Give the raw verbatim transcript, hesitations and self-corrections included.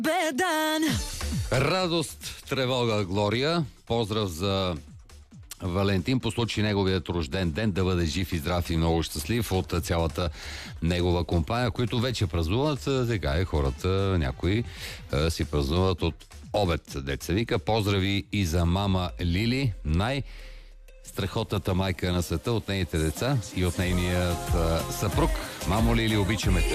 Бедан. Радост, тревога, Глория. Поздрав за Валентин по случай неговият рожден ден, да бъде жив и здрав и много щастлив от цялата негова компания, които вече празнуват. Сега е хората, някои си празнуват от обед, деца вика. Поздрави и за мама Лили, най- страхотната майка на света, от нейните деца и от нейният съпруг. Мамо Лили, обичаме те.